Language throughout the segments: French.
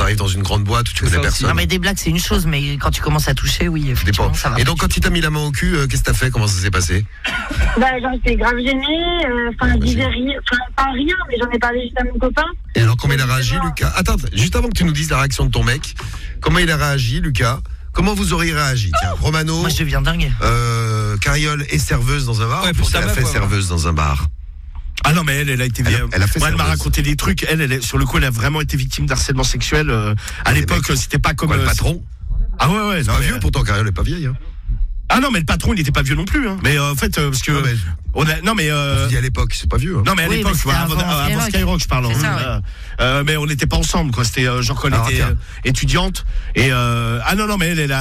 t'arrives dans une grande boîte où tu connais personne. Non, mais des blagues, c'est une chose, mais quand tu commences à toucher, oui, effectivement, ça va. Et donc, quand il t'a mis la main au cul, qu'est-ce que t'as fait? Comment ça s'est passé? J'en étais grave gênée. Je disais rien, pas rien, mais j'en ai parlé juste à mon copain. Et alors, comment il a réagi, Lucas? Attends, juste avant que tu nous dises la réaction de ton mec, comment il a réagi, Lucas? Comment vous auriez réagi? Tiens, Romano. Moi, je deviens dingue. Cariole est serveuse dans un bar. Ouais, pour elle a fait serveuse dans un bar. Ah non, mais elle a été. Elle a fait moi, elle m'a serveuse. raconté des trucs. Elle, sur le coup, elle a vraiment été victime d'harcèlement sexuel. À l'époque, c'était pas comme. Quoi, le patron? Ah ouais. C'est pas vieux, pourtant, Cariole est pas vieille. Hein. Ah non, mais le patron, il était pas vieux non plus. Hein. Mais en fait, parce que. On dit à l'époque, c'est pas vieux. Hein. Non, mais à l'époque, avant Skyrock, je parle. Mais on n'était pas ensemble, quoi. C'était genre quand elle était étudiante. Et non, mais elle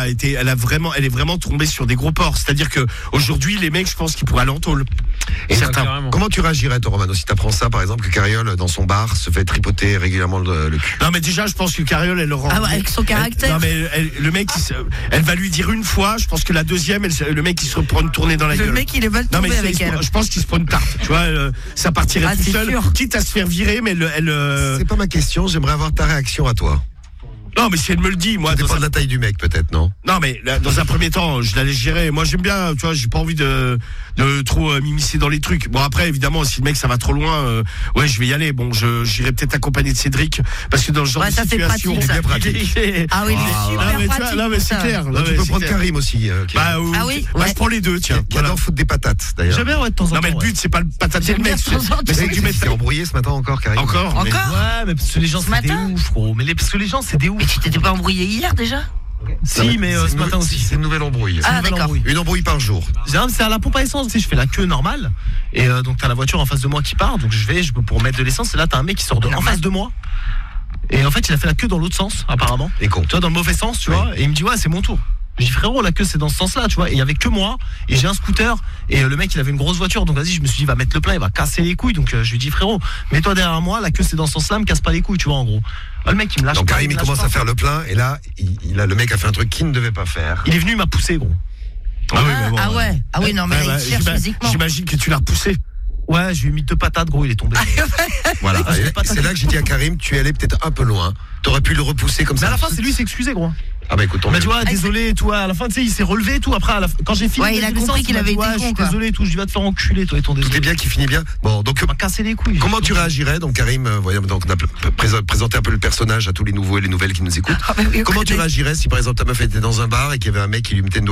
est vraiment tombée sur des gros porcs. C'est-à-dire que aujourd'hui, les mecs, je pense qu'ils pourraient aller en tôle. Et certains. Comment tu réagirais, toi, Romano, si t'apprends ça, par exemple, que Cariole, dans son bar, se fait tripoter régulièrement le cul? Non, mais déjà, je pense que Cariole, elle le rend. Ah ouais, avec son caractère. Non, mais le mec, elle va lui dire une fois. Je pense que la deuxième, le mec, il se reprend une tournée dans la gueule. Le mec, il est mal tombé avec elle. Je pense qu'il se prend une tarte. Tu vois, ça partirait tout seul. Sûr. Quitte à se faire virer, mais C'est pas ma question. J'aimerais avoir ta réaction à toi. Non, mais si elle me le dit, moi. Ça dépend de la taille du mec, peut-être, non? Non, mais là, dans un premier temps, je l'allais gérer. Moi, j'aime bien, tu vois, j'ai pas envie de trop m'immiscer dans les trucs. Bon, après, évidemment, si le mec, ça va trop loin, ouais, je vais y aller. Bon, j'irai peut-être accompagner de Cédric, parce que dans ce genre de situation, pratique, bien pratique. Ah oui, super pratique. Non, mais c'est clair. Tu peux prendre Karim aussi. Ah oui. Moi, je prends les deux, tiens. Qui adore foutre des patates, d'ailleurs. Jamais, de temps en temps. Non, mais le but, c'est pas le patater le mec. Mais c'est que tu t'es embrouillé ce matin encore, Karim. Encore. Ouais, mais parce que les gens, c'est des ouf, gros. Parce que les gens, c'est des ouf. Mais tu t'étais pas embrouillé hier déjà? Si, mais ce matin aussi. C'est une nouvelle embrouille. Ah, d'accord. Une embrouille par jour. C'est à la pompe à essence, tu sais, je fais la queue normale. Et donc t'as la voiture en face de moi qui part, donc je peux pour mettre de l'essence, et là t'as un mec qui sort en face de moi. Et en fait, il a fait la queue dans l'autre sens, apparemment. Et con. Tu vois, dans le mauvais sens, tu vois. Et il me dit, ouais, c'est mon tour. Je dis, frérot, la queue, c'est dans ce sens-là, tu vois. Et il y avait que moi, et j'ai un scooter. Et le mec, il avait une grosse voiture. Donc, vas-y, je me suis dit, il va mettre le plein, il va casser les couilles. Donc, je lui dis, frérot, mets-toi derrière moi, la queue, c'est dans ce sens-là, me casse pas les couilles, tu vois, en gros. Le mec, il me lâche. Donc, Karim, il commence à faire le plein. Et là, le mec a fait un truc qu'il ne devait pas faire. Il est venu, il m'a poussé, gros. Ah oui, non, mais là, il cherche physiquement. J'imagine que tu l'as repoussé. Ouais, je lui ai mis 2 patates, gros, il est tombé. Voilà. C'est là que j'ai dit à Karim, tu es allé peut-être un peu loin. T'aurais pu le repousser comme ça. Mais à la fin, c'est lui qui s'est excusé, gros. Ah bah écoute, il m'a dit, ouais, désolé et tout. À la fin, tu sais, il s'est relevé et tout. Après, quand j'ai fini, ouais, il a compris qu'il avait été con. Je suis désolé et tout. Je lui vais te faire enculer, toi, et ton désolé. Tout est bien qui finit bien. Bon, donc. Il m'a cassé les couilles. Comment tu réagirais, donc, Karim, voyons, donc, on a présenté un peu le personnage à tous les nouveaux et les nouvelles qui nous écoutent. Comment tu réagirais si, par exemple, ta meuf était dans un bar et qu'il y avait un mec qui lui mettait une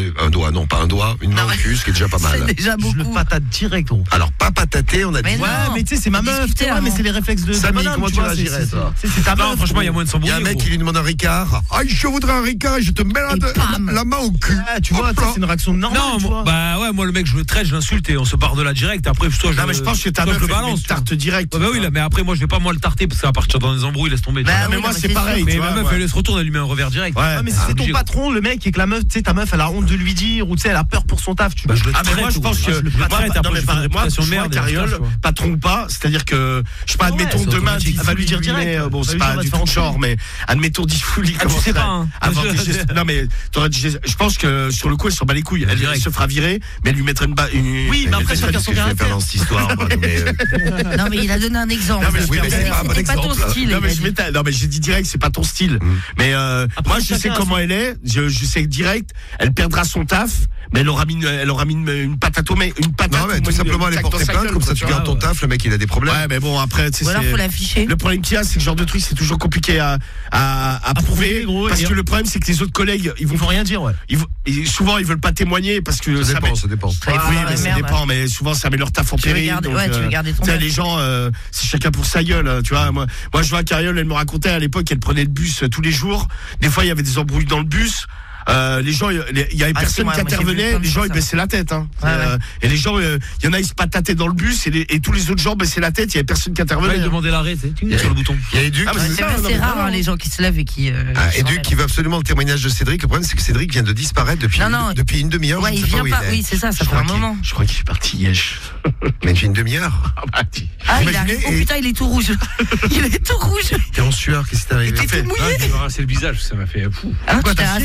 main au cul, ce qui est déjà pas mal. C'est déjà beaucoup. Je le patate direct, gros. Alors, pas patater, on a dit. Ouais, mais tu sais, c'est ma meuf. Mais c'est les réflexes de. Samy, comment tu réagirais, toi? C'est ta meuf. Franchement, il y a moins de s'embrouiller. Il y a un mec qui lui demande un Ricard. Ah, je voudrais un Ricard et je te mets la main au cul. Tu vois, c'est une réaction normale. Non, bah ouais, moi le mec, je le traite, je l'insulte et on se barre de là direct. Après, soit je. Non, mais je pense que ta meuf, elle tarte direct. Bah oui, mais après, moi, je vais pas moi le tarter parce que ça va partir dans des embrouilles, laisse tomber. Mais moi, c'est pareil. Mais ma meuf, elle se retourne, elle lui met un revers direct. Ouais, mais si c'est ton patron, le mec, et que la meuf, tu sais, ta meuf, elle a honte de lui dire, ou tu sais, elle a peur pour son taf, tu vois. Ah, mais moi, je pense que. Moi, je vois Cariole, patron ou pas, c'est-à-dire que, je sais pas, admettons, demain, elle va lui dire direct. Bon, c'est pas du tout genre, mais admettons, Diffouli. Ah, tu sais pas, hein. Non, mais je pense que sur le coup, elle s'en bat les couilles. Elle se fera virer, mais elle lui mettrait une Oui, mais après, chacun son caractère. Dans cette histoire, Non, mais il a donné un exemple. C'était pas ton style. Non, mais j'ai dit direct, c'est pas ton style. Mais moi, je sais comment elle est. Je sais que direct, elle perdra son taf, mais elle aura mis une patate au mec. Non, mais tout simplement, elle est portée plainte, comme ça tu gardes ton taf, le mec, il a des problèmes. Ouais, mais bon, après, tu sais. Voilà, faut l'afficher. Le problème qu'il y a, c'est que ce genre de truc, c'est toujours compliqué à prouver. Parce que le problème, c'est que les autres collègues, ils vont rien dire, ouais. Souvent, ils veulent pas témoigner parce que ça dépend. Oui, mais ça dépend, mais souvent, ça met leur taf en péril. Tu veux garder ton les gens, c'est chacun pour sa gueule, tu vois. Moi, je vois Cariole, elle me racontait à l'époque, elle prenait le bus tous les jours. Des fois, il y avait des embrouilles dans le bus. Les gens, il y avait personne qui intervenait, les gens ils baissaient la tête, hein. Et les gens, il y en a ils se patataient dans le bus et tous les autres gens baissaient la tête, il y avait personne qui intervenait. Ils demandaient l'arrêt, tu sais, sur le bouton. Il y a Edu. C'est rare les gens qui se lèvent et qui. Edu qui veut absolument le témoignage de Cédric. Le problème c'est que Cédric vient de disparaître depuis une demi-heure. Ouais, il vient pas. Oui, c'est ça fait un moment. Je crois qu'il est parti yesh. Mais depuis une demi-heure. Il arrive. Oh putain, il est tout rouge. Il est tout rouge. T'es en sueur, qu'est-ce qui t'est arrivé? T'es tout mouillé. J'ai rassé le visage, ça m'a fait fou. Ah, tu t'es rassé le visage.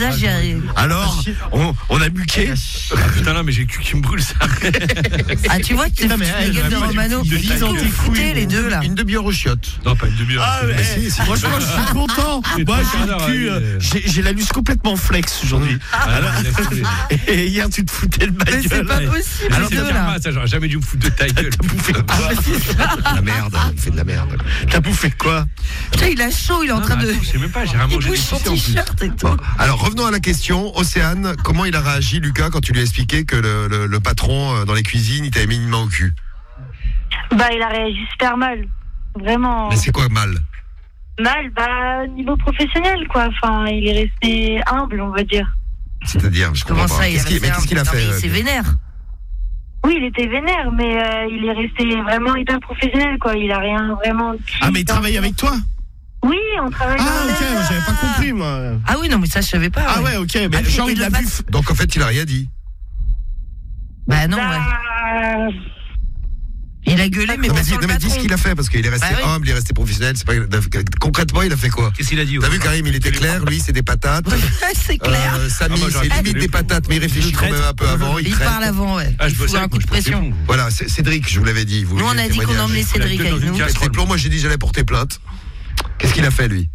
là, j'ai. Alors, on a buqué. Putain, là, mais j'ai le cul qui me brûle, ça. Ah, tu vois, tu fais la gueule de Romano. Ils foutaient les deux, là. Une demi-heure aux chiottes. Non, pas une demi-heure. Ah, mais franchement, je suis content. Moi, j'ai la luce complètement flex aujourd'hui. Et hier, tu te foutais de ma gueule. Mais c'est pas possible. Alors, ça, j'aurais jamais dû me foutre de ta gueule. T'as bouffé quoi? La merde, il fait de la merde. T'as bouffé quoi? Putain, il a chaud, il est en train de. Je sais même pas, j'ai rien Il mangé. bouge son t-shirt et tout. Bon, alors revenons à la question. Océane, comment il a réagi, Lucas, quand tu lui as expliqué que le patron dans les cuisines, il t'avait mis une main au cul? Bah, il a réagi super mal. Vraiment. Mais c'est quoi mal? Mal, niveau professionnel, quoi. Enfin, il est resté humble, on va dire. C'est-à-dire, je comprends Comment pas. ça, Qu'est-ce qu'il a fait? Il s'est vénère. Oui, il était vénère, mais il est resté vraiment hyper professionnel, quoi. Il a rien vraiment dit. Ah, mais il travaille avec toi? Oui, on travaille. Ah, ok, j'avais pas compris, moi. Ah oui, non, mais ça, je savais pas. Ah ouais, ok, mais genre, il l'a vu. Donc en fait, il a rien dit. Bah non, ouais. Il a gueulé, mais pas sur le dis ce patron. qu'il a fait, parce qu'il est resté humble, il est resté professionnel. C'est pas... Concrètement, il a fait quoi? Qu'est-ce qu'il a dit? T'as vu, Karim, il était clair, lui, c'est des patates. C'est clair. Samy, c'est limite des patates, mais il réfléchit quand même un peu avant. Il parle avant, ouais. Ah, je Il fout un coup de pression. Voilà, Cédric, je vous l'avais dit. Nous, on a dit qu'on emmenait Cédric avec nous. Moi, j'ai dit j'allais porter plainte. Qu'est-ce qu'il a fait, lui?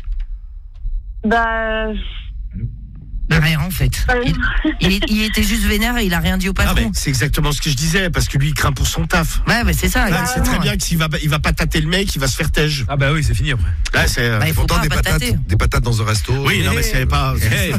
Rien, en fait. Il était juste vénère et il a rien dit au patron. Ah, mais c'est exactement ce que je disais, parce que lui, il craint pour son taf. Ouais, mais c'est ça. Là, c'est très bien que s'il va pas tâter le mec, il va se faire têche. Ah bah oui, c'est fini après. Là, c'est il faut pourtant pas des patates dans un resto. Oui, non, mais c'est pas.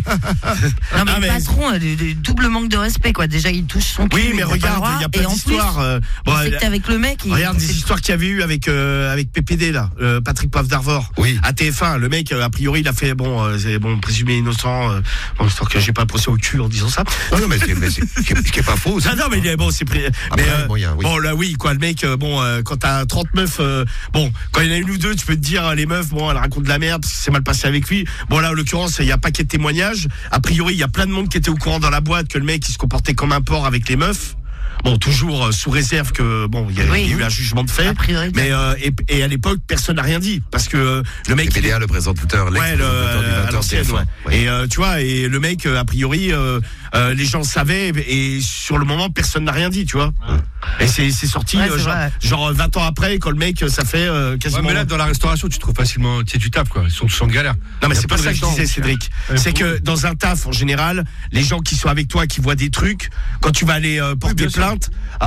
Non, mais le patron a double manque de respect, quoi. Déjà, il touche son cul. Oui, mais regarde, il y a plein d'histoires. Bon, il sait avec le mec. Regarde des histoires qu'il y avait eu avec PPD là, Patrick Poivre d'Arvor. Oui. À TF1, le mec a priori il a fait présumé innocent. Bon, histoire que j'ai pas procès au cul en disant ça. Non, mais ce qui est pas faux. Non, mais bon, c'est bon là oui quoi, le mec quand t'as 30 meufs quand il y en a une ou deux, tu peux te dire les meufs elles racontent de la merde parce que c'est mal passé avec lui. Bon là en l'occurrence, il y a pas qu'à de témoignages. A priori, il y a plein de monde qui était au courant dans la boîte que le mec il se comportait comme un porc avec les meufs. Bon, toujours sous réserve que il y a eu un jugement de fait, mais et à l'époque personne n'a rien dit parce que le mec PDA, le présentateur, à l'ancienne, et tu vois, et le mec a priori les gens savaient et sur le moment personne n'a rien dit, tu vois. Et c'est sorti genre 20 ans après quand le mec ça fait quasiment. Ouais, mais là dans la restauration tu trouves facilement, tu sais, tu tapes quoi, ils sont tous en galère. Non mais c'est pas ça que je disais, Cédric. C'est que dans un taf en général, les gens qui sont avec toi qui voient des trucs, quand tu vas aller porter plainte.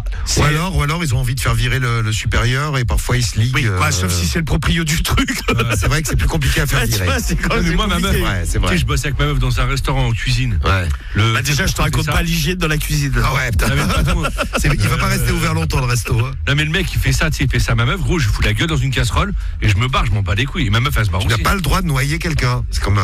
Ou alors ils ont envie de faire virer le supérieur et parfois ils se liguent. Oui, sauf si c'est le proprio du truc. C'est vrai que c'est plus compliqué à faire virer. Mais moi ma meuf, c'est vrai. Tu sais, je bossais avec ma meuf dans un restaurant en cuisine. Ouais. Déjà je te raconte pas l'hygiène dans la cuisine. Ah ouais, putain. Il va pas rester ouvert longtemps le resto. Non mais le mec il fait ça, tu sais, il fait ça à ma meuf, gros, je fous la gueule dans une casserole et je me barre, je m'en bats les couilles. Et ma meuf elle se barre aussi. Tu n'as pas le droit de noyer quelqu'un. C'est comme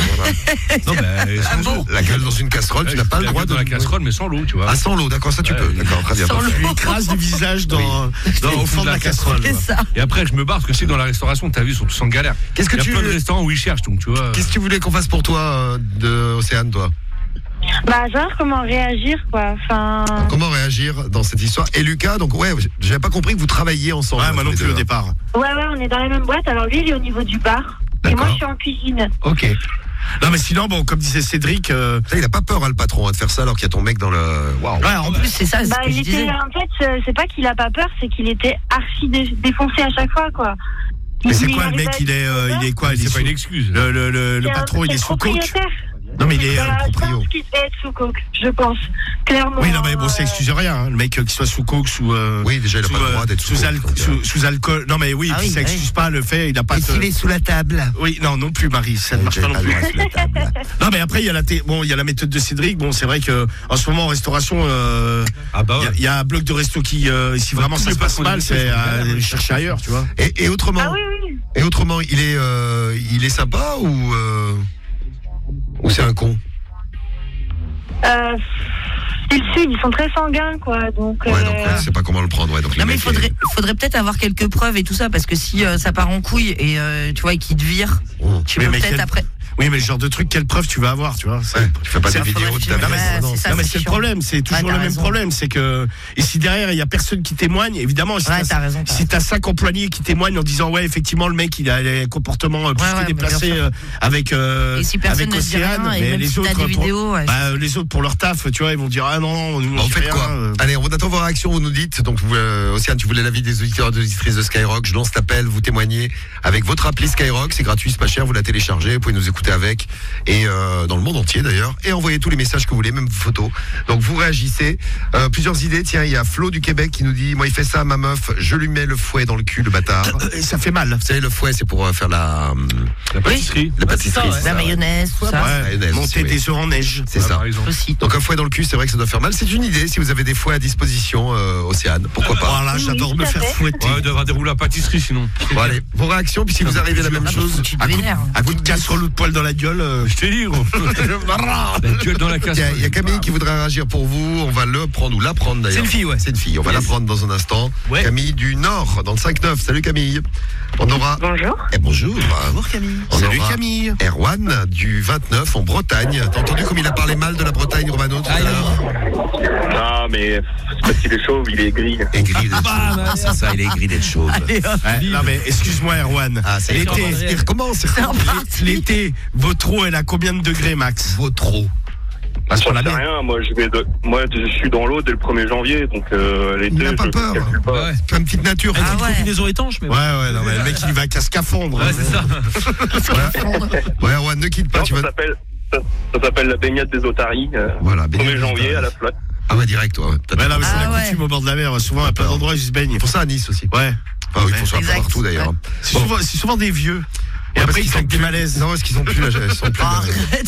Non mais sans eau. La gueule dans une casserole, tu n'as pas le droit dans la casserole mais sans l'eau, tu vois. Ah, sans l'eau, d'accord, ça tu peux. D'accord, très bien. Tu lui écrases du visage au fond de la casserole. Et après je me barre parce que c'est dans la restauration, t'as vu, ils sont tous en galère. Il y a plein de restaurants où ils cherchent, donc tu vois. Qu'est-ce que tu voulais qu'on fasse pour toi de Océane, toi? Savoir comment réagir, quoi. Comment réagir dans cette histoire? Et Lucas, donc j'avais pas compris que vous travailliez ensemble. Ouais, moi non plus au départ. Ouais, on est dans la même boîte. Alors lui, il est au niveau du bar. Et moi, je suis en cuisine. Ok. Non mais sinon comme disait Cédric, il a pas peur le patron de faire ça alors qu'il y a ton mec dans le. Waouh. Ouais, en plus c'est ça. En fait, c'est pas qu'il a pas peur, c'est qu'il était archi défoncé à chaque fois, quoi. Mais c'est quoi le mec? Il est quoi? C'est pas une excuse. Le patron, il est sous coke. Non mais il est proprio. Je pense qu'il devait être sous coke, je pense. Clairement. Oui, non mais bon, ça excuse rien, hein. Le mec qui soit sous coke, oui, déjà il a pas le droit d'être sous alcool. Non mais oui, puis ça excuse pas le fait, il a pas. Il est sous la table. Oui, non plus Marie, ça ne marche pas non plus. Non mais après il y a la méthode de Cédric. Bon, c'est vrai que en ce moment en restauration, il y a un bloc de resto qui, si vraiment ça se passe mal, c'est à chercher ailleurs, tu vois. Et autrement. Ah oui. Et autrement, il est sympa ou c'est un con? C'est le sud, ils sont très sanguins, quoi. Donc, donc je sais pas comment le prendre. Ouais, donc non mais il faudrait peut-être avoir quelques preuves et tout ça, parce que si ça part en couille et tu vois, et qu'il te vire, tu peux peut-être après. Oui, mais le genre de truc, quelle preuve tu vas avoir, tu vois? Tu fais pas des vidéos de ta vie. Non, mais c'est le problème, c'est toujours le même problème, c'est que, et si derrière il y a personne qui témoigne, évidemment, si t'as 5 employés qui témoignent en disant, ouais, effectivement, le mec, il a un comportement plus déplacé avec Océane, mais les autres, les autres pour leur taf, tu vois, ils vont dire, ah non, on fait quoi? Allez, on attend vos réactions, vous nous dites, donc, Océane, tu voulais l'avis des auditeurs et des auditrices de Skyrock, je lance l'appel, vous témoignez avec votre appli Skyrock, c'est gratuit, c'est pas cher, vous la téléchargez, vous pouvez nous écouter avec, et dans le monde entier d'ailleurs, et envoyez tous les messages que vous voulez, même vos photos. Donc vous réagissez. Plusieurs idées, tiens, il y a Flo du Québec qui nous dit, moi il fait ça à ma meuf, je lui mets le fouet dans le cul, le bâtard. Et ça fait mal. Vous savez, le fouet c'est pour faire la pâtisserie. La pâtisserie. La mayonnaise, tout ça. Monter des œufs en neige. C'est ça. Aussi. Donc un fouet dans le cul, c'est vrai que ça doit faire mal. C'est une idée, si vous avez des fouets à disposition, Océane, pourquoi pas. Voilà, j'adore me faire fouetter. Ouais, d'avoir déroulé la pâtisserie sinon. Bon allez, vos réactions, puis si vous arrivez à la même chose, à coup de casserole ou de poil dans la gueule. Je t'ai dit, gros. La gueule dans la casserole. Il y a Camille qui voudrait réagir pour vous. On va le prendre ou la prendre d'ailleurs. C'est une fille, ouais. C'est une fille. On va la prendre dans un instant. Ouais. Camille du Nord, dans le 5-9. Salut Camille. On aura. Bonjour. Bonjour. Bonjour Camille. Salut Camille. Erwan du 29 en Bretagne. T'as entendu comme il a parlé mal de la Bretagne, Romano, tout à l'heure? Non, mais c'est parce qu'il est chauve, il est gris. Aigri d'être chauve. C'est ça, il est aigri d'être chauve. Non mais excuse-moi Erwan. L'été, il recommence. L'été, Vautreau, elle a combien de degrés max? Vautreau. Je sais rien, moi je suis dans l'eau dès le 1er janvier, donc l'été. Il n'a pas peur. Comme petite nature. Une combinaison étanche, mais ouais, non mais le mec il va qu'à scaphandre. Ouais, c'est ça. Ouais, Erwan, ne quitte pas. Non, ça s'appelle la baignade des Otaries. Voilà, 1er janvier à la flotte. Ah ouais, direct, toi. Ouais, non, mais c'est la coutume au bord de la mer. Souvent, à plein d'endroits, ils se baignent. Ils font ça à Nice aussi. Ouais. Enfin, ils font ça partout d'ailleurs. C'est souvent des vieux. Et après, ils font des malaises. Non, parce qu'ils sont plus là. Ils sont plus là.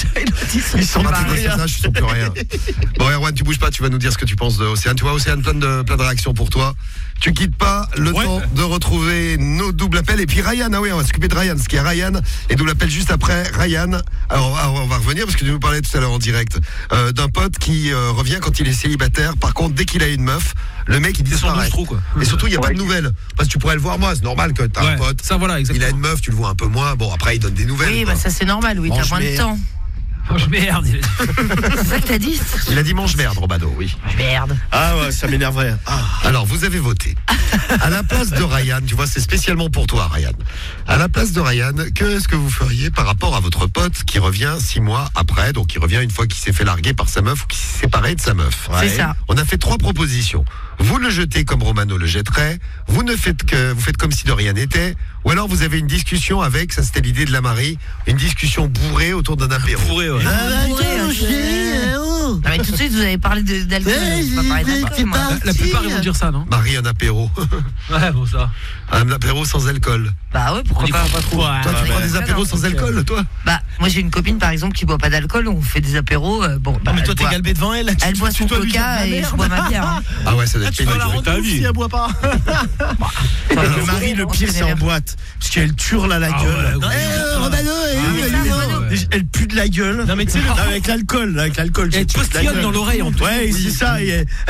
Ils sont plus ils sont plus rien. Bon, Erwan, tu bouges pas, tu vas nous dire ce que tu penses de Océane. Tu vois, Océane, plein de réactions pour toi. Tu quittes pas le temps de retrouver nos doubles appels. Et puis Ryan, ah oui, on va s'occuper de Ryan. Ce qui est Ryan, et double appel juste après. Ryan, alors on va revenir, parce que tu nous parlais tout à l'heure en direct d'un pote qui revient quand il est célibataire. Par contre, dès qu'il a une meuf, le mec il disparaît. Et surtout, il n'y a pas de nouvelles. Parce que tu pourrais le voir, moi, c'est normal que t'as un pote. Ça, voilà, exactement. Il a une meuf, tu le vois un peu moins. Bon, après, il donne des nouvelles. Oui, bah ça c'est normal, oui, t'as moins de temps. Mange merde. C'est ça que t'as dit? Il a dit mange merde, Romano, oui. Merde. Ah ouais, ça m'énerverait. Alors, vous avez voté. À la place de Ryan, tu vois, c'est spécialement pour toi, Ryan. À la place de Ryan, que est-ce que vous feriez par rapport à votre pote qui revient 6 mois après, donc qui revient une fois qu'il s'est fait larguer par sa meuf ou qui s'est séparé de sa meuf? C'est ça. On a fait 3 propositions. Vous le jetez comme Romano le jetterait, vous faites comme si de rien n'était, ou alors vous avez une discussion avec, ça c'était l'idée de la Marie, une discussion bourrée autour d'un apéro. Bourré, ouais. Non mais tout de suite vous avez parlé d'alcool. La plupart ils vont dire ça, non? Marie, un apéro. Ouais, bon ça. Un apéro sans alcool. Bah ouais, pourquoi pas? trop. Toi, tu prends des apéros sans alcool, toi? Bah, moi j'ai une copine par exemple qui boit pas d'alcool, on fait des apéros. Bon, Non mais toi t'es galbé devant elle. Elle boit son coca et je bois ma bière. Ah ouais, ça doit être Tu vas la pénible. rendre si elle boit pas. Le mari, le pire, c'est en boîte. Parce qu'elle turle à la gueule. Romano, Elle pue de la gueule. Non mais tu sais, avec l'alcool. elle postillonne dans l'oreille en plus. Ouais, c'est ça.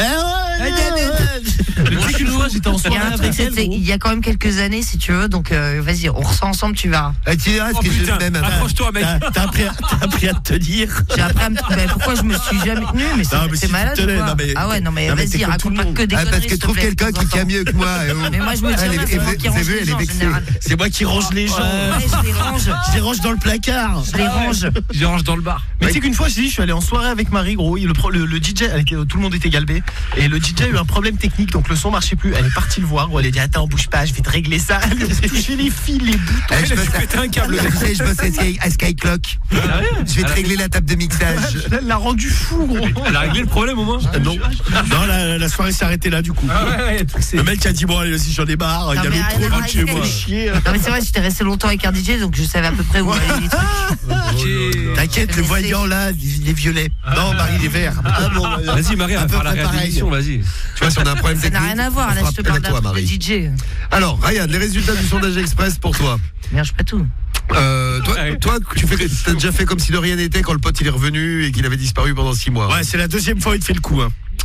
Le truc une fois j'étais en soirée avec elle. il y a quand même quelques années si tu veux, donc vas-y, on ressent ensemble, tu verras. Tu verras ce que je même. Approche-toi, mec. T'as appris à te tenir. J'ai appris à me... pourquoi je me suis jamais tenue? Mais c'est malade ou quoi? Ah ouais, non mais vas-y, raconte pas que des conneries. Parce qu'elle trouve quelqu'un qui tient mieux que moi. Mais moi je me tiens c'est moi qui range les gens en général. C'est moi qui range les gens. Je les range. Je les range dans le placard. Je les range. Je les range dans le bar. Mais tu sais qu'une fois je suis allé en soirée avec Marie, gros, le DJ, tout le monde était galbé, et le DJ a eu un problème technique, donc le son marchait plus. Elle est partie le voir, elle a dit attends, bouge pas, je vais te régler ça. Elle a touché les fils, les boutons. Je bosse à Skyclock. Je vais te régler la table de mixage. Elle l'a rendu fou, gros. Elle a réglé le problème au moins? Non, la soirée s'est arrêtée là du coup. Le mec a dit bon allez vas-y, j'en ai marre, il y a l'autre trop loin de chez moi. Non mais c'est vrai, j'étais resté longtemps avec un DJ, donc je savais à peu près où aller les trucs. T'inquiète, le voyant là, il est violet. Non, Marie, il est vert. Vas-y Marie, on va faire la réhabilitation, vas-y. Tu vois, si on a un problème ça technique, n'a rien à voir, là je te parle d'un truc de DJ. Alors, Ryan, les résultats du sondage express pour toi. Merde, pas tout. Toi, t'as déjà fait comme si de rien n'était quand le pote il est revenu et qu'il avait disparu pendant 6 mois. Ouais, c'est la deuxième fois il te fait le coup.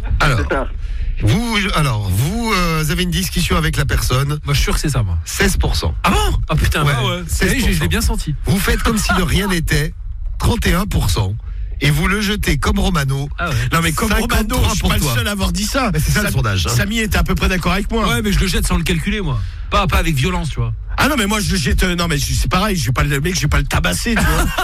Vous avez une discussion avec la personne. Moi je suis sûr que c'est ça, moi. 16%. Ah bon? Ah putain, ouais. Je l'ai bien senti. Vous faites comme si de rien n'était. 31%. Et vous le jetez comme Romano. Ah ouais. Non mais comme Romano, je suis pas le seul à avoir dit ça. Mais c'est ça le sondage. Samy était à peu près d'accord avec moi. Ouais, mais je le jette sans le calculer, moi. Pas avec violence, tu vois. Ah non mais moi je le jette. Non mais c'est pareil. Je vais pas le mec, je vais pas le tabasser, tu vois.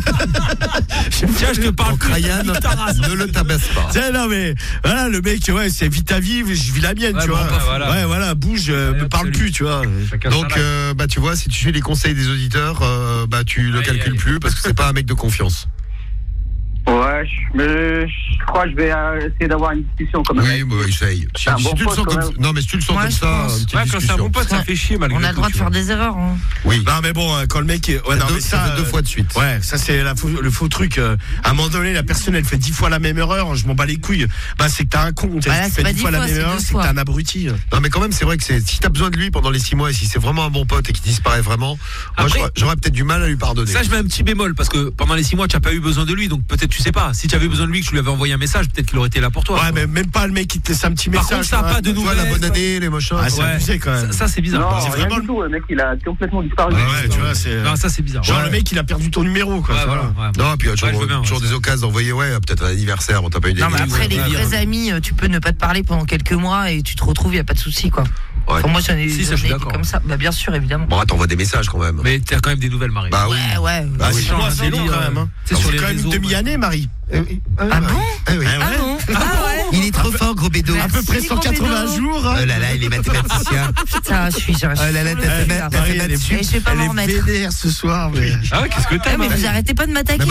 Tiens, je te parle. Ryan, ne le tabasse pas. Tiens, non mais voilà, le mec, ouais, c'est vite à vivre. Je vis la mienne, tu vois. Ouais, voilà, bouge, me parle plus, tu vois. Donc tu vois, si tu suis les conseils des auditeurs, tu le calcules plus parce que c'est pas un mec de confiance. Ouais, mais je crois que je vais essayer d'avoir une discussion comme ça. Oui, essaye. Si tu le sens comme ça. Non, mais si tu le sens comme ça, quand c'est un bon pote, ça fait chier malgré tout. On a le droit de faire des erreurs. Hein. Oui. Non, mais bon, quand le mec est. Ouais, non, mais ça fait 2 fois de suite. Ouais, ça c'est le faux truc. À un moment donné, la personne elle fait 10 fois la même erreur, je m'en bats les couilles. C'est que t'as un con. Tu fais 10 fois la même erreur, c'est que t'as un abruti. Non, mais quand même, c'est vrai que si t'as besoin de lui pendant les 6 mois et si c'est vraiment un bon pote et qu'il disparaît vraiment, moi j'aurais peut-être du mal à lui pardonner. Ça, je mets un petit bémol parce que pendant les 6 mois, tu n'as pas eu besoin de lui, donc peut-être tu sais pas. Si tu avais besoin de lui, que tu lui avais envoyé un message, peut-être qu'il aurait été là pour toi. Ouais, mais même pas le mec qui te laisse un petit message. Par contre, ça n'a pas de nouvelles. La bonne année, les machins. Ah, c'est abusé quand même. Ça, c'est bizarre. Non, c'est vraiment du tout. Le mec, il a complètement disparu. Ouais, tu vois, c'est. Non, ça, c'est bizarre. Genre, le mec, il a perdu ton numéro, quoi. Ouais, voilà. Non, puis il y a toujours des occasions d'envoyer, peut-être un anniversaire, t'as pas eu des. Non, mais après, les vrais amis, tu peux ne pas te parler pendant quelques mois et tu te retrouves, il n'y a pas de souci, quoi. Ouais. Enfin, moi, j'en ai comme ça. Bien sûr, évidemment. Bon, t'envoies des messages quand même. Mais t'as quand même des nouvelles, Marie. Bah oui. Ouais. C'est long quand même. C'est quand même une demi-année, Marie. Ah bon? Ah oui. Ah bon? Ah ouais. Il est trop fort, gros bédo. À peu près 180 jours. Oh là là, il est mathématicien. Putain, je suis. Oh là là, t'as fait dessus. Je vais pas m'en remettre. Elle est vénère ce soir. Mais... Ah ouais, qu'est-ce que t'as? Mais vous arrêtez pas de m'attaquer.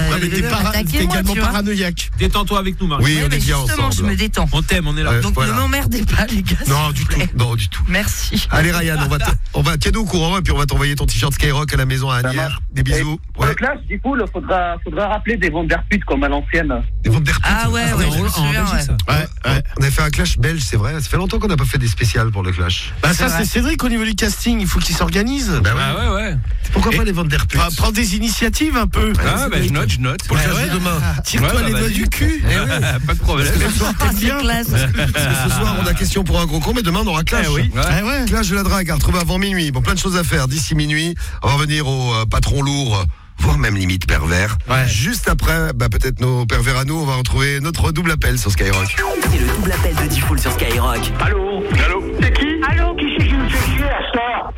T'es également paranoïaque. Détends-toi avec nous, Marie. Oui, on est bien ensemble. Justement, je me détends. On t'aime, on est là. Donc ne m'emmerdez pas, les gars. Non, du tout. Non, du tout. Merci. Allez, Ryan, tiens-nous au courant et puis on va t'envoyer ton t-shirt Skyrock à la maison à Agnières. Des bisous. Donc là, du coup, faudra rappeler des Vanderput comme à l'ancienne. Des Vanderput. Ah ouais, je me souviens. Ouais. On a fait un clash belge, c'est vrai. Ça fait longtemps qu'on n'a pas fait des spéciales pour le clash. Ça, c'est Cédric au niveau du casting. Il faut qu'il s'organise. Bah ouais. Pourquoi pas les Vanderput? Prends des initiatives un peu. Ah, je note. Pour le clash de demain. Tire-toi les doigts du cul. Pas de problème. C'est classe. Parce que ce soir, on a question pour un gros con, mais demain, on aura clash. Oui. Clash de la drague, à retrouver avant minuit. Bon, plein de choses à faire d'ici minuit. On va revenir au patron lourd, voire même limite pervers. Juste après, peut-être nos pervers à nous, on va retrouver notre double appel sur Skyrock. C'est le double appel de Diffoul sur Skyrock. Allô? C'est qui? Allô? Qui c'est qui me fait chier à ça?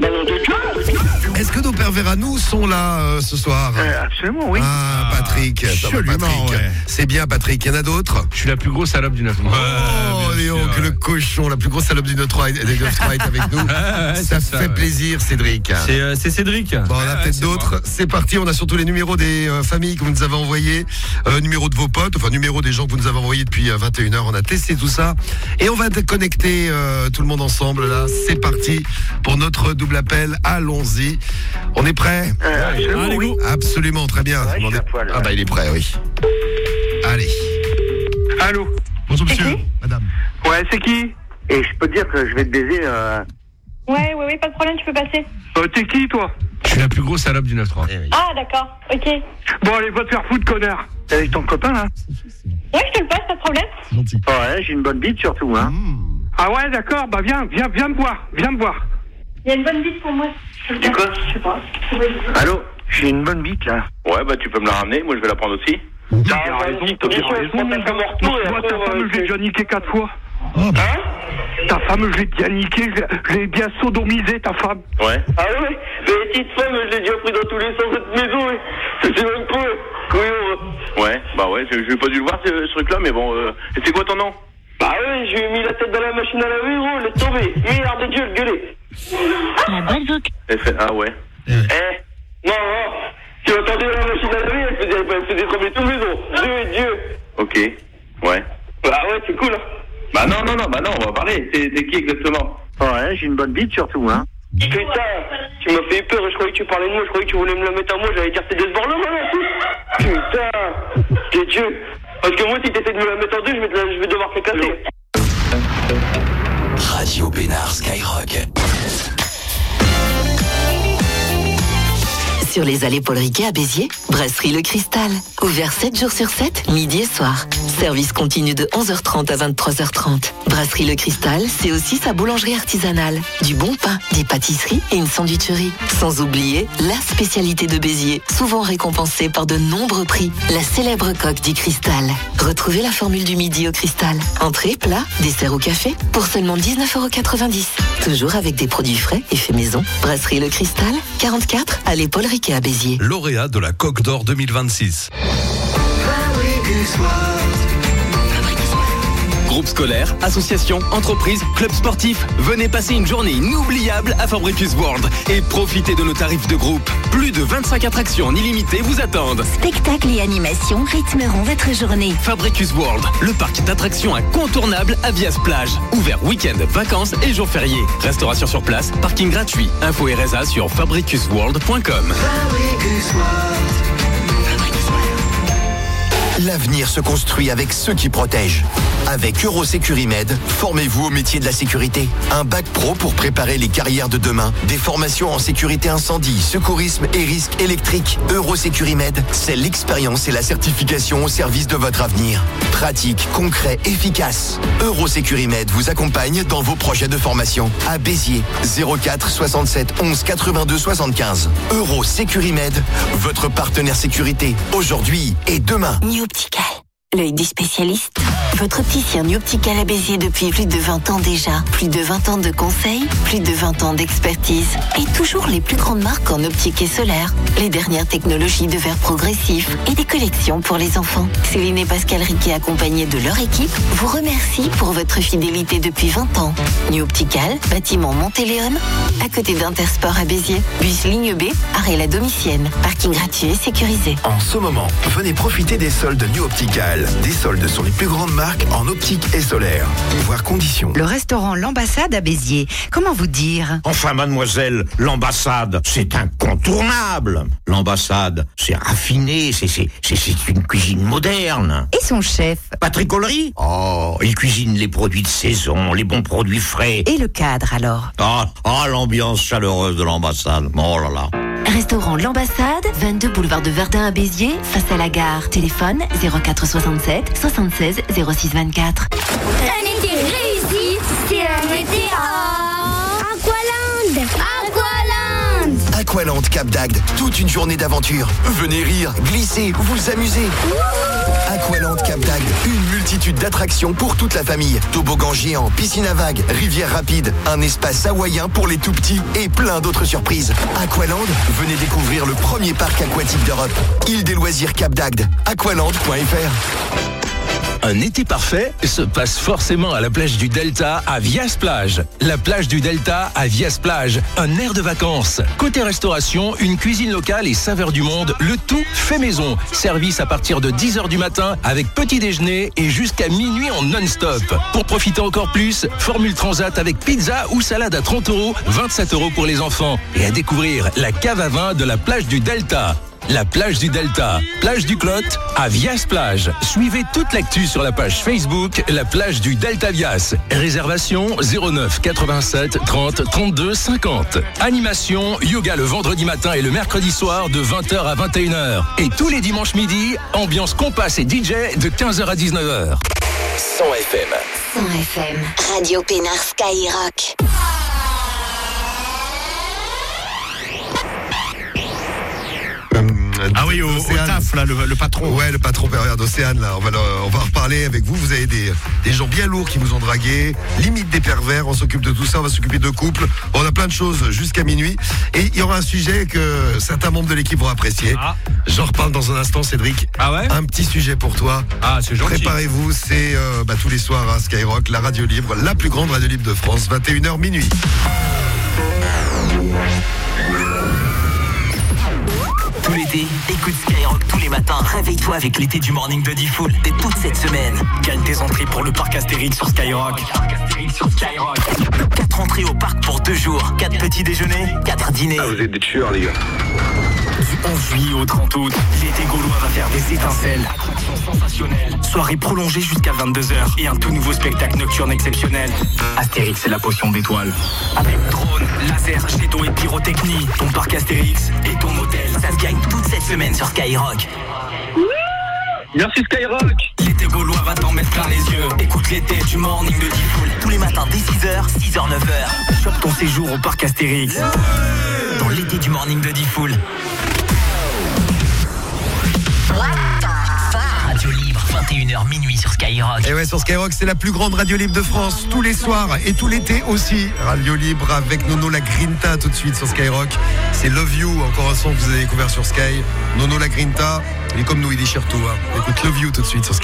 Est-ce que nos pervers à nous sont là ce soir? Absolument, oui. Ah, Patrick. Ça va, Patrick. Ouais. C'est bien, Patrick. Il y en a d'autres? Je suis la plus grosse salope du 9-3. Oh, Léon, que le cochon, la plus grosse salope du 9-3 est avec nous. Ça fait plaisir, Cédric. C'est Cédric. Bon, on a peut-être d'autres. C'est parti. On a surtout les numéros des familles que vous nous avez envoyés, numéros de vos potes, enfin numéros des gens que vous nous avez envoyés depuis 21h. On a testé tout ça et on va connecter tout le monde ensemble là. C'est parti pour notre double appel. Allons-y. On est prêt? Absolument, oui. Absolument, très bien. Ouais, il est prêt, oui. Allez. Allô? Bonjour monsieur, madame. Ouais, c'est qui? Et je peux te dire que je vais te baiser. Ouais, pas de problème, tu peux passer. T'es qui, toi? Je suis la plus grosse salope du 9-3. Ah, d'accord, ok. Bon, allez, va te faire foutre, connard. T'es avec ton copain, là? Ouais, je te le passe, pas de problème. Gentil. Ouais, j'ai une bonne bite, surtout, hein. Ah ouais, d'accord, viens me voir, Il y a une bonne bite pour moi. C'est quoi? Je sais pas. Allô? J'ai une bonne bite, là. Ouais, tu peux me la ramener, moi je vais la prendre aussi. T'as raison, moi, ta femme, je l'ai déjà niqué 4 fois. Oh, Hein? Ta femme, je l'ai bien niqué, je l'ai bien sodomisé, ta femme. Ouais. Ah ouais? Mais petite femme, je l'ai déjà pris dans tous les sens de cette maison, c'est même pas. Ouais, j'ai pas dû le voir ce truc-là, mais bon, c'est quoi ton nom? Bah ouais, je lui ai mis la tête dans la machine à laver, gros, elle est tombée. Merde de Dieu, le gueuler. La bonne zouk. Ah ouais. Non, tu entendais la machine à laver, elle faisait trembler toute maison. Dieu. Ok. Ouais. Bah ouais, c'est cool, hein. Bah non, on va parler. T'es qui exactement? Ouais, j'ai une bonne bite surtout, hein. Putain, tu m'as fait peur, je croyais que tu parlais de moi, je croyais que tu voulais me la mettre à moi, j'avais dire que c'était Desbordes, là, putain, t'es Dieu. Parce que moi, si t'essaies de me la mettre en deux, je vais devoir te casser. Radio Bénard Skyrock. Sur les allées Paul Riquet à Béziers, Brasserie Le Cristal. Ouvert 7 jours sur 7, midi et soir. Service continu de 11h30 à 23h30. Brasserie Le Cristal, c'est aussi sa boulangerie artisanale. Du bon pain, des pâtisseries et une sandwicherie. Sans oublier la spécialité de Béziers, souvent récompensée par de nombreux prix. La célèbre coque du Cristal. Retrouvez la formule du midi au Cristal. Entrée, plat, dessert ou café pour seulement 19,90 €. Toujours avec des produits frais et faits maison. Brasserie Le Cristal, 44 allée Paul Riquet à Béziers. Lauréat de la Coque d'Or 2026. Groupe scolaire, association, entreprise, club sportif. Venez passer une journée inoubliable à Fabricus World et profitez de nos tarifs de groupe. Plus de 25 attractions en illimité vous attendent. Spectacles et animations rythmeront votre journée. Fabricus World, le parc d'attractions incontournable à Vias-Plage. Ouvert week-end, vacances et jours fériés. Restauration sur place, parking gratuit. Info et résa sur fabricusworld.com. L'avenir se construit avec ceux qui protègent. Avec Eurosécurimed, formez-vous au métier de la sécurité. Un bac pro pour préparer les carrières de demain. Des formations en sécurité incendie, secourisme et risques électriques. Eurosécurimed, c'est l'expérience et la certification au service de votre avenir. Pratique, concret, efficace. Eurosécurimed vous accompagne dans vos projets de formation. À Béziers, 04 67 11 82 75. Eurosécurimed, votre partenaire sécurité, aujourd'hui et demain. Optical, l'œil des spécialistes. Votre opticien Optical à Béziers depuis plus de 20 ans déjà. Plus de 20 ans de conseils, plus de 20 ans d'expertise. Et toujours les plus grandes marques en optique et solaire. Les dernières technologies de verre progressif et des collections pour les enfants. Céline et Pascal Riquet, accompagnés de leur équipe, vous remercient pour votre fidélité depuis 20 ans. New Optical, bâtiment Montéléon, à côté d'Intersport à Béziers. Bus ligne B, arrêt la Domitienne. Parking gratuit et sécurisé. En ce moment, venez profiter des soldes New Optical. Des soldes sur les plus grandes marques en optique et solaire. Voir conditions. Le restaurant L'Ambassade à Béziers. Comment vous dire? Enfin, mademoiselle, l'ambassade, c'est incontournable. L'ambassade, c'est raffiné, c'est une cuisine moderne. Et son chef? Patrick Ollery? Oh, il cuisine les produits de saison, les bons produits frais. Et le cadre alors? L'ambiance chaleureuse de l'ambassade. Oh là là. Restaurant L'Ambassade, 22 boulevard de Verdun à Béziers, face à la gare. Téléphone 04 67 76 06 24. Un été réussi, c'est un été à Aqualand. Aqualand Cap d'Agde, toute une journée d'aventure. Venez rire, glisser, vous amuser. Aqualand Cap d'Agde, une multitude d'attractions pour toute la famille. Toboggan géant, piscine à vagues, rivière rapide, un espace hawaïen pour les tout petits et plein d'autres surprises. Aqualand, venez découvrir le premier parc aquatique d'Europe. Île des loisirs Cap d'Agde, aqualand.fr. Un été parfait se passe forcément à la plage du Delta à Vias-Plage. La plage du Delta à Vias-Plage, un air de vacances. Côté restauration, une cuisine locale et saveurs du monde, le tout fait maison. Service à partir de 10h du matin avec petit déjeuner et jusqu'à minuit en non-stop. Pour profiter encore plus, formule transat avec pizza ou salade à 30 €, 27 € pour les enfants. Et à découvrir la cave à vin de la plage du Delta. La plage du Delta, plage du Clot, à Vias-Plage. Suivez toute l'actu sur la page Facebook, la plage du Delta Vias. Réservation 09 87 30 32 50. Animation, yoga le vendredi matin et le mercredi soir de 20h à 21h. Et tous les dimanches midi, ambiance compas et DJ de 15h à 19h. 100 FM. 100 FM. Radio Pénard Skyrock. Ah oui, au taf, là, le patron. Ouais, le patron pervers d'Océane, là. On va en reparler avec vous. Vous avez des gens bien lourds qui vous ont dragué. Limite des pervers. On s'occupe de tout ça. On va s'occuper de couple. On a plein de choses jusqu'à minuit. Et il y aura un sujet que certains membres de l'équipe vont apprécier. J'en reparle dans un instant, Cédric. Ah ouais? Un petit sujet pour toi. Ah, c'est gentil. Préparez-vous. C'est tous les soirs à Skyrock, la radio libre, la plus grande radio libre de France. 21h minuit. Tout l'été, écoute Skyrock tous les matins. Réveille-toi avec l'été du morning de Diffoul. Dès toute cette semaine, gagne tes entrées pour le parc Astérix sur Skyrock. 4 entrées au parc pour 2 jours. 4 petits déjeuners, 4 dîners. Ah, vous êtes des tueurs, les gars. Du 11 juillet au 30 août, l'été gaulois va faire des étincelles. Attractions sensationnelles. Soirée prolongée jusqu'à 22h et un tout nouveau spectacle nocturne exceptionnel. Astérix et la potion d'étoiles. Avec drone, laser, jet d'eau et pyrotechnie. Ton parc Astérix et ton hôtel. Ça se gagne toute cette semaine sur Skyrock. Merci Skyrock. L'été gaulois va t'en mettre plein les yeux. Écoute l'été du morning de Diffoul. Tous les matins dès 6h, 6h, 9h. Chope ton séjour au parc Astérix. Dans l'été du morning de Diffoul. Radio libre, 21h minuit sur Skyrock. Et ouais, sur Skyrock, c'est la plus grande radio libre de France, tous les soirs et tout l'été aussi. Radio libre avec Nono la Grinta tout de suite sur Skyrock. C'est Love You, encore un son que vous avez découvert sur Sky. Nono la Grinta, il est comme nous, il déchire tout. Écoute Love You tout de suite sur Skyrock.